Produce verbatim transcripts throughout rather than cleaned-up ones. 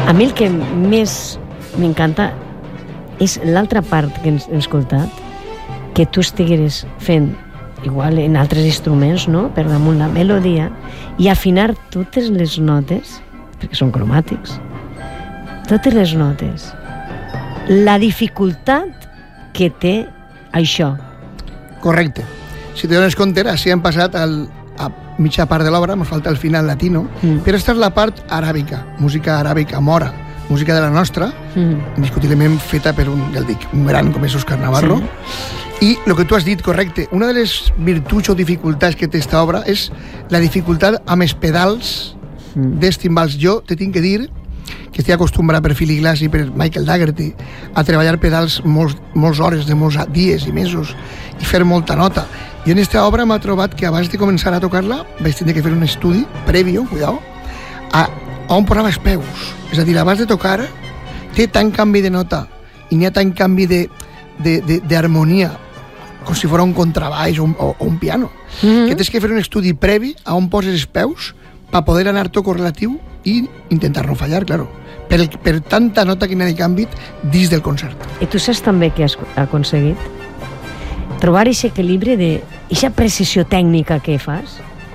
A mi el que més m'encanta és l'altra part que hem escoltat, que tu estigueres fent igual en altres instruments, no?, per damunt la melodia, i afinar totes les notes, perquè són cromàtics, totes les notes. La dificultat que té això. Correcte. Si te dones compte, així hem passat al, a mitja part de l'obra, ens falta el final latino, mm. però aquesta és la part aràbica, música aràbica mora, música de la nostra, mm. indiscutiblement feta per un, ja el dic, un gran com és Òscar Navarro, sí. I el que tu has dit, correcte, una de les virtuts o dificultats que té aquesta obra és la dificultat amb els pedals mm. dels timbals. Jo te tinc que dir que estic acostumbrat per Philly Glass i per Michael Daugherty a treballar pedals molts, molts hores, de molts dies i mesos, i fer molta nota. I en aquesta obra m'ha trobat que abans de començar a tocar-la vaig tenir que fer un estudi prèvio, cuidao, a, a on posava els peus. És a dir, abans de tocar té tant canvi de nota i n'hi ha tant canvi de, de, de, d'harmonia com si fos un contrabaix o un, o, o un piano, mm-hmm. que tens que fer un estudi previ a on poses els peus per poder anar tot correlatiu i intentar no fallar, claro, per, el, per tanta nota que n'ha de canvi dins del concert. I tu saps també què has aconseguit? Trobar aquest equilibri de aquesta precisió tècnica que fas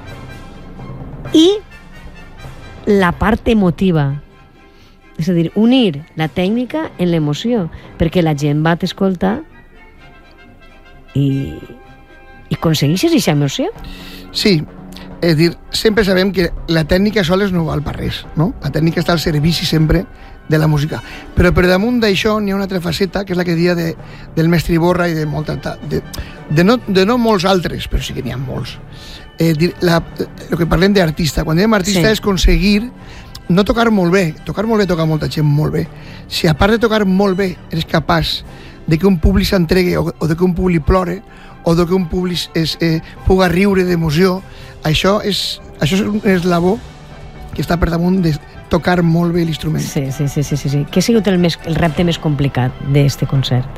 i la part emotiva. És a dir, unir la tècnica en l'emoció, perquè la gent va t'escoltar i, i aconsegueixes aquesta emoció. Sí, és dir, sempre sabem que la tècnica soles no val per res, no? La tècnica està al servici sempre de la música. Però per damunt d'això n'hi ha una altra faceta, que és la que dia de, del mestre Iborra i de, molta, de, de, no, de no molts altres, però sí que n'hi ha molts. Eh, dir, la, el que parlem d'artista, quan diem artista sí. és aconseguir no tocar molt bé, tocar molt bé toca molta gent molt bé. Si a part de tocar molt bé eres capaç de que un públic s'entregui o, o de que un públic plore o de que un públic es, eh, puga riure d'emoció, això és, això és un eslabó que està per damunt de tocar molt bé l'instrument. Sí, sí, sí, sí, sí, sí. Què ha sigut el, més, el repte més complicat d'este concert?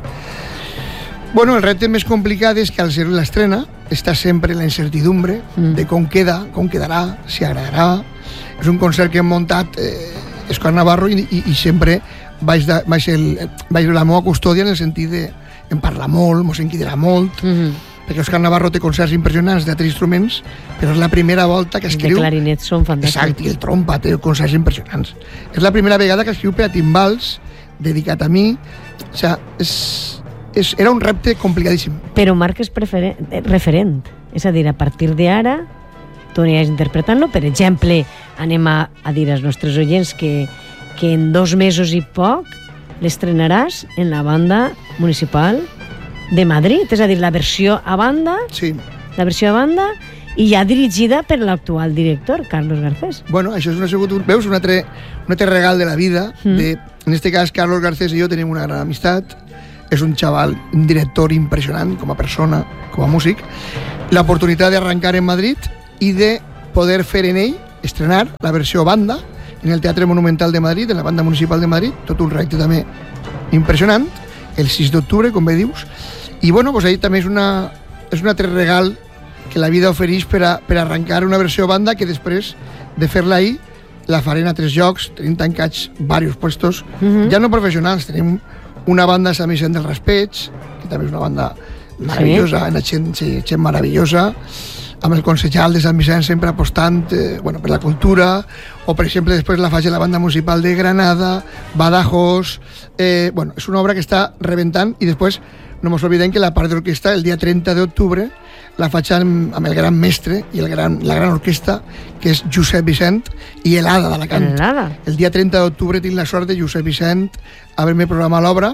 Bueno, el repte més complicat és que al ser l'estrena està sempre la incertidumbre mm. de com queda, com quedarà, si agradarà. És un concert que hem muntat eh, Òscar Navarro i, i, i sempre vaig, de, vaig, el, vaig la meva custòdia en el sentit de em parla molt, mos en quitarà molt, mm-hmm. perquè Òscar Navarro té concerts impressionants d'altres instruments, però és la primera volta que escriu... De clarinets són fantàstics. Exacte, i el trompa té concerts impressionants. És la primera vegada que escriu per a timbals, dedicat a mi, o sigui, és, és, era un repte complicadíssim. Però marques preferen, referent, és a dir, a partir d'ara tu aniràs interpretant-lo. Per exemple, anem a, a dir als nostres oients que, que en dos mesos i poc l'estrenaràs en la banda municipal de Madrid, és a dir, la versió a banda, sí. la versió a banda, i ja dirigida per l'actual director, Carlos Garcés. Bueno, això és una, veus, un altre, un altre regal de la vida. Mm. De, en este cas, Carlos Garcés i jo tenim una gran amistat. És un xaval, un director impressionant com a persona, com a músic. L'oportunitat d'arrencar en Madrid i de poder fer en ell, estrenar la versió banda en el Teatre Monumental de Madrid, en la banda municipal de Madrid, tot un repte també impressionant, el sis d'octubre, com bé dius. I bueno, pues ahí també és, una, és un altre regal que la vida ofereix per, a, per arrencar una versió banda que després de fer-la ahir la farem a tres llocs, tenim tancats diversos puestos, mm-hmm. ja no professionals, tenim una banda a Sant Vicent del Raspeig, que també és una banda meravellosa, sí. gent, gent meravellosa, amb el concejal de Sant Vicent sempre apostant eh, bueno, per la cultura, o per exemple després la faig a la banda municipal de Granada, Badajoz, eh, bueno, és una obra que està rebentant. I després no ens oblidem que la part d'orquestra el dia trenta d'octubre la faig amb, amb el gran mestre i el gran, la gran orquestra, que és Josep Vicent i l'Ada d'Alacant. El dia trenta d'octubre tinc la sort de Josep Vicent haver-me programat l'obra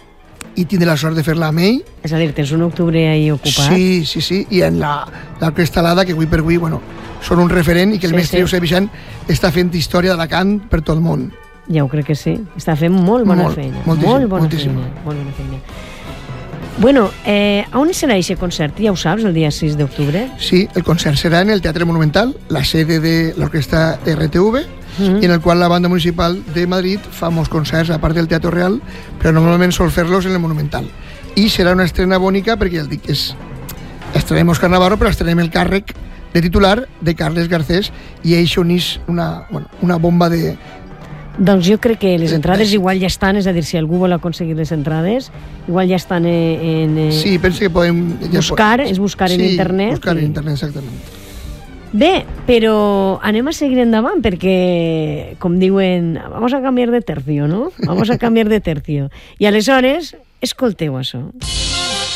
i tindré la sort de fer-la amb ell. És a dir, tens un octubre ahí ocupat. Sí, sí, sí, i en l'orquestra l'Ada, que avui per avui, bueno, són un referent i que el sí, mestre sí. Josep Vicent està fent història d'Alacant per tot el món. Ja ho crec que sí, està fent molt bona molt, feina. Moltíssim, molt bona moltíssim. feina. Molt bona feina. Bueno, eh, on serà aquest concert? Ja ho saps, el dia sis d'octubre? Sí, el concert serà en el Teatre Monumental, la sede de l'orquestra R T V, mm-hmm. i en el qual la banda municipal de Madrid fa molts concerts a part del Teatre Real, però normalment sol fer-los en el Monumental. I serà una estrena bònica perquè ja el dic, és, estrenem Òscar Navarro, però estrenem el càrrec de titular de Carles Garcés, i això unís una, bueno, una bomba de, Doncs jo crec que les entrades igual ja estan, és a dir, si algú vol aconseguir les entrades, igual ja estan en... en sí, penso que podem... Ja buscar, és buscar sí, en internet. Sí, buscar i... en internet, exactament. Bé, però anem a seguir endavant perquè, com diuen, vamos a cambiar de tercio, no? Vamos a cambiar de tercio. I aleshores, escolteu això.